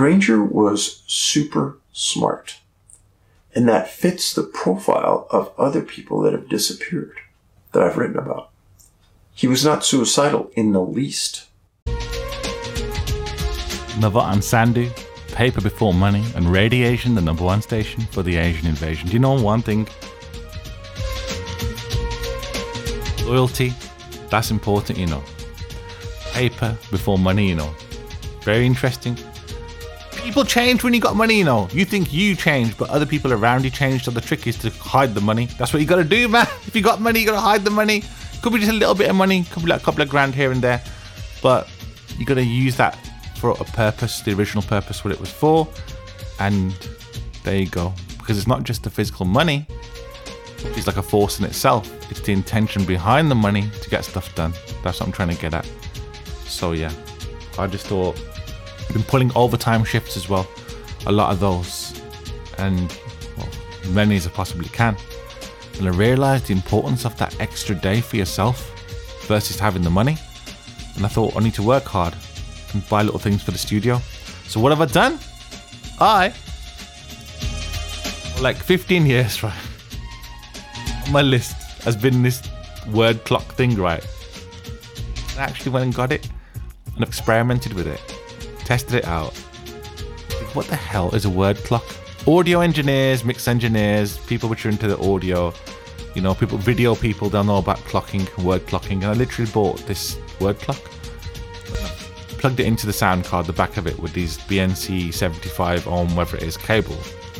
Granger was super smart. And that fits the profile of other people that have disappeared that I've written about. He was not suicidal in the least. Nawat and Sandhu, Paper Before Money, and Radiation, the number one station for the Asian invasion. Do you know one thing? Loyalty, that's important, you know. Paper before money, you know. Very interesting. People change when you got money, you know. You think you changed, but other people around you changed, so the trick is to hide the money. That's what you gotta do, man. If you got money, you gotta hide the money. Could be just a little bit of money, could be like a couple of grand here and there, but you gotta use that for a purpose, the original purpose, what it was for, and there you go. Because it's not just the physical money, which is like a force in itself, it's the intention behind the money to get stuff done. That's what I'm trying to get at. So yeah, I just thought, I've been pulling overtime shifts as well, a lot of those, and well, many as I possibly can. And I realised the importance of that extra day for yourself versus having the money. And I thought, I need to work hard and buy little things for the studio. So what have I done? Like 15 years, right? On my list has been this word clock thing, right? I actually went and got it and experimented with it, tested it out. What the hell is a word clock? Audio engineers, mix engineers, people which are into the audio, you know, people, video people, they'll know about clocking, word clocking. And I literally bought this word clock, plugged it into the sound card, the back of it, with these BNC 75 ohm, whatever it is, cable.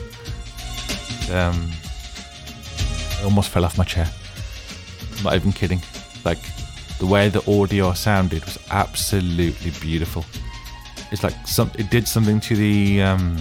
I almost fell off my chair. I'm not even kidding. Like, the way the audio sounded was absolutely beautiful. It's like it did something to the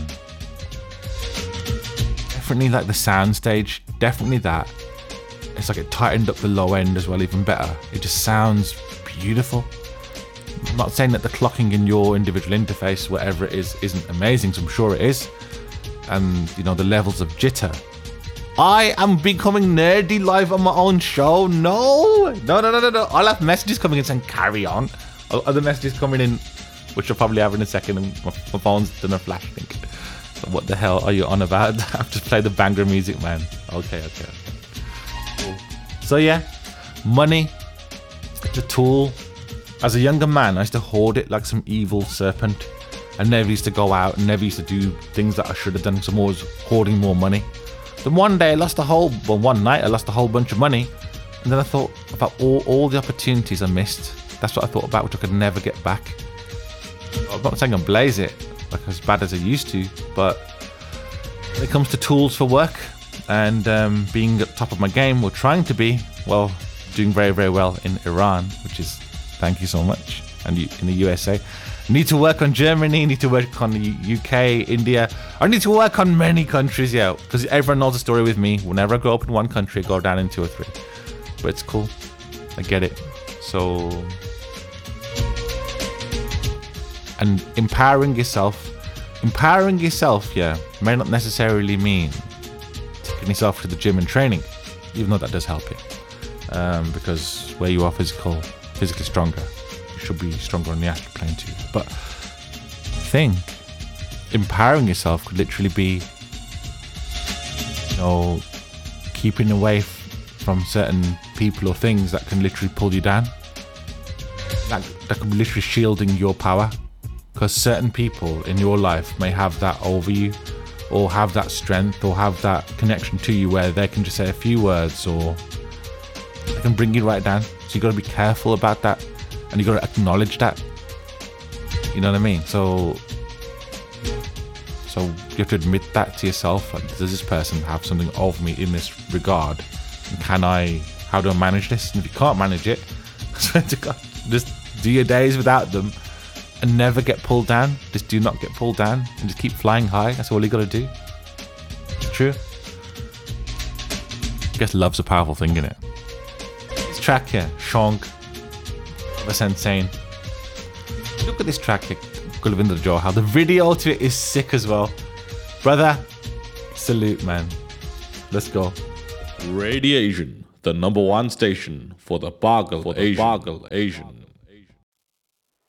definitely like the sound stage, definitely that. It's like it tightened up the low end as well, even better. It just sounds beautiful. I'm not saying that the clocking in your individual interface, whatever it is, isn't amazing, so I'm sure it is. And you know, the levels of jitter. I am becoming nerdy live on my own show. No. I'll have messages coming in saying carry on. Other messages coming in, which I'll probably have in a second, and my phone's done a flash think. So what the hell are you on about? I've just played the banger music, man. Okay. Cool. So yeah, money, it's a tool. As a younger man, I used to hoard it like some evil serpent. I never used to go out and never used to do things that I should have done, so I'm always hoarding more money. Then one day I lost one night I lost a whole bunch of money, and then I thought about all the opportunities I missed. That's what I thought about, which I could never get back. I'm not saying I blaze it like as bad as I used to, but when it comes to tools for work and being at the top of my game, or trying to be, well, doing very, very well in Iran, which is, thank you so much, and in the USA. Need to work on Germany, need to work on the UK, India. I need to work on many countries, yeah, because everyone knows the story with me. Whenever I go up in one country, I go down in 2 or 3. But it's cool. I get it. So, and empowering yourself, yeah, may not necessarily mean taking yourself to the gym and training, even though that does help you. Because where you are physically stronger, should be stronger on the astral plane too. But I think empowering yourself could literally be, you know, keeping away from certain people or things that can literally pull you down. That can be literally shielding your power, because certain people in your life may have that over you, or have that strength, or have that connection to you where they can just say a few words, or they can bring you right down. So you got to be careful about that. And you got to acknowledge that. You know what I mean? So you have to admit that to yourself. Like, does this person have something over me in this regard? And how do I manage this? And if you can't manage it, just do your days without them and never get pulled down. Just do not get pulled down and just keep flying high. That's all you got to do. It's true. I guess love's a powerful thing, isn't it? This track here, Shonk. Insane. Look at this track here, Gulvinder Johar. The video to it is sick as well. Brother, salute, man. Let's go. Radiation, the number one station for the Bargal Asian.